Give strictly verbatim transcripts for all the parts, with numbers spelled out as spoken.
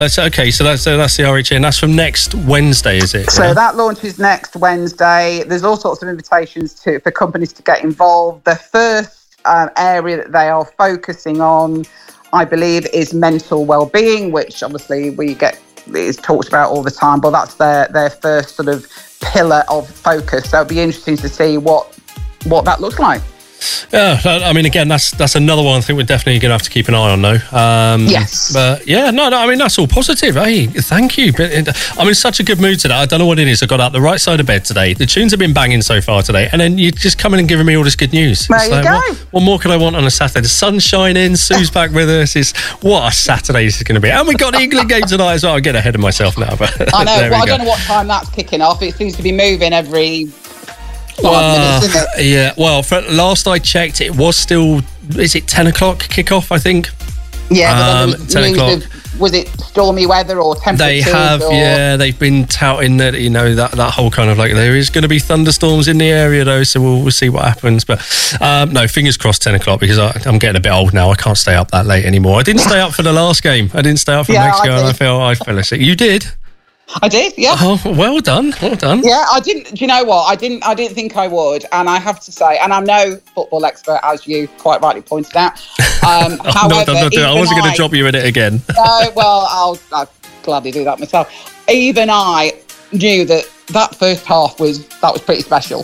That's okay. So that's uh, that's the R H A, and that's from next Wednesday, is it? So yeah? that launches next Wednesday. There's all sorts of invitations to for companies to get involved. The first um, area that they are focusing on, I believe, is mental well-being, which obviously we get is talked about all the time. But that's their their first sort of pillar of focus. So it'll be interesting to see what what that looks like. Yeah, I mean, again, that's that's another one I think we're definitely going to have to keep an eye on, though. Um, yes. But yeah, no, no, I mean, that's all positive. Hey, thank you. But it, I'm in such a good mood today. I don't know what it is. I got out the right side of bed today. The tunes have been banging so far today. And then you just coming and giving me all this good news. There it's you like, go. What, what more could I want on a Saturday? The sun's shining. Sue's back with us. It's, what a Saturday this is going to be. And we got the England game tonight as well. I'm getting ahead of myself now. But I know. there Well, we I go. don't know what time that's kicking off. It seems to be moving every... Well, minutes, isn't it? yeah. Well, for, last I checked, it was still. Is it ten o'clock kickoff? I think. Yeah, but Um, then there was ten news o'clock. of, was it stormy weather or temperatures? They have, or... yeah. They've been touting that, you know, that, that whole kind of like there is going to be thunderstorms in the area though, so we'll, we'll see what happens. But um, no, fingers crossed, ten o'clock because I, I'm getting a bit old now. I can't stay up that late anymore. I didn't stay up for the last game. I didn't stay up for Yeah, Mexico, I and I did. felt I fell asleep. You did? I did, yeah. Oh, well done, well done. Yeah, I didn't. Do you know what? I didn't. I didn't think I would, and I have to say, and I'm no football expert, as you quite rightly pointed out. Um, Oh, however, no, no, no, no, I even wasn't going I- to drop you in it again. No, well, I'll, I'll gladly do that myself. Even I knew that that first half was that was pretty special.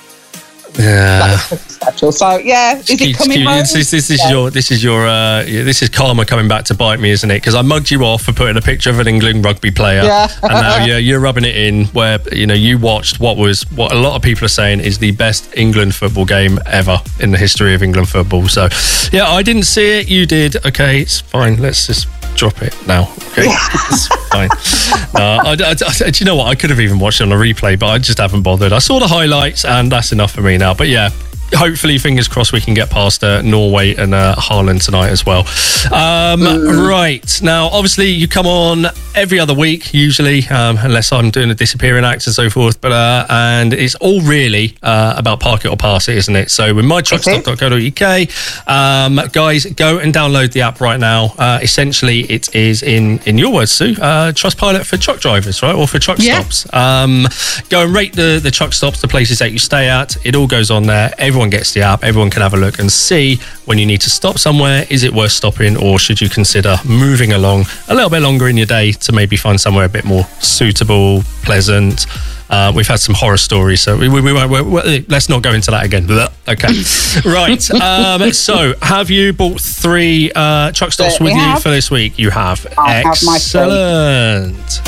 Yeah. That was pretty special. So yeah, is it Keep- coming keep- home? This, this, this is Yeah. your, this is your, uh, yeah, this is karma coming back to bite me, isn't it? Because I mugged you off for putting a picture of an England rugby player, Yeah. and now you're, you're rubbing it in. Where you know you watched what was what a lot of people are saying is the best England football game ever in the history of England football. So, yeah, I didn't see it. You did. Okay, it's fine. Let's just drop it now. Okay, it's fine. Uh, I, I, I, do you know what? I could have even watched it on a replay, but I just haven't bothered. I saw the highlights, and that's enough for me now. But yeah. Hopefully, fingers crossed, we can get past uh, Norway and uh, Haaland tonight as well. Um, mm. Right. Now, obviously, you come on every other week, usually, um, unless I'm doing a disappearing act and so forth. But uh, and it's all really uh, about park it or pass it, isn't it? So with my truck stop dot co dot U K, um, guys, go and download the app right now. Uh, essentially, it is, in, in your words, Sue, uh, Trustpilot for truck drivers, right? Or for truck Yeah. stops. Um, go and rate the, the truck stops, the places that you stay at. It all goes on there. Everyone gets the app, everyone can have a look and see when you need to stop somewhere. Is it worth stopping, or should you consider moving along a little bit longer in your day to maybe find somewhere a bit more suitable, pleasant? Uh, we've had some horror stories, so we, we, we won't. We, we, let's not go into that again. Okay, right. Um, so, have you bought three uh, truck stops We with have. you for this week? You have. I have my three. Excellent.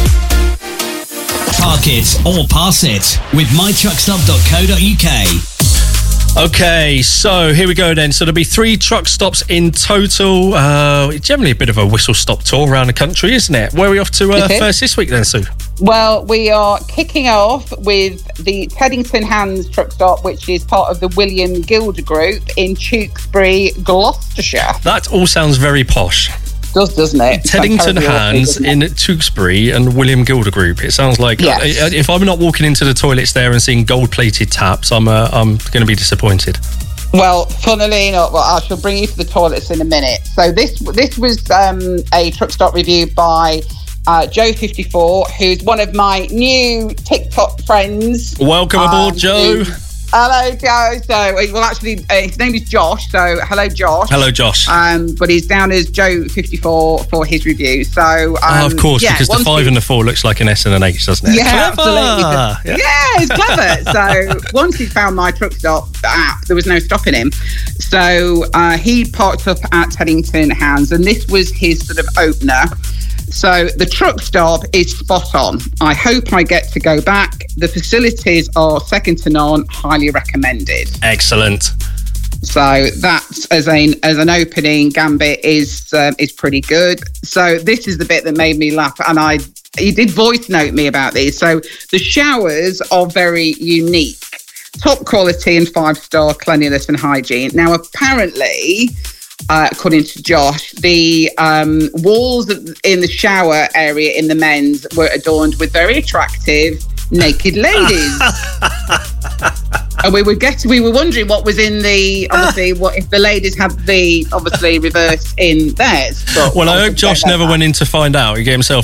Park it or pass it with my truck stop dot co dot U K. Okay, so here we go then. So there'll be three truck stops in total. Uh, generally a bit of a whistle-stop tour around the country, isn't it? Where are we off to uh, It is. first this week then, Sue? Well, we are kicking off with the Teddington Hands truck stop, which is part of the William Gilder Group in Tewkesbury, Gloucestershire. That all sounds very posh. Does, doesn't it? Teddington Terribly awful, Hands doesn't it? in Tewkesbury and William Gilder Group. It sounds like Yes. uh, if I'm not walking into the toilets there and seeing gold-plated taps, I'm uh, I'm going to be disappointed. Well, funnily enough, well, I shall bring you to the toilets in a minute. So this this was um, a truck stop review by uh, Joe fifty-four, who's one of my new TikTok friends. Welcome aboard, Um, Joe. who- Hello, Joe. So, uh, well, actually, uh, his name is Josh. So, hello, Josh. Hello, Josh. Um, but he's down as Joe fifty-four for his review. So, um, oh, of course, yeah, because the once five he- and the four looks like an S and an H, doesn't it? Yeah, Clever. absolutely. Yeah, it's clever. So once he found my truck stop app, there was no stopping him. So uh, he parked up at Teddington Hands, and this was his sort of opener. So the truck stop is spot on. I hope I get to go back. The facilities are second to none, highly recommended. Excellent. So that, as an as an opening gambit, is um, is pretty good. So this is the bit that made me laugh, and I he did voice note me about these. So the showers are very unique, top quality and five star cleanliness and hygiene. Now apparently, uh, according to Josh, the um, walls in the shower area in the men's were adorned with very attractive naked ladies. And we were getting, we were wondering what was in the, obviously, what if the ladies had the, obviously, reverse in theirs. But well, I hope Josh never that. went in to find out. He get himself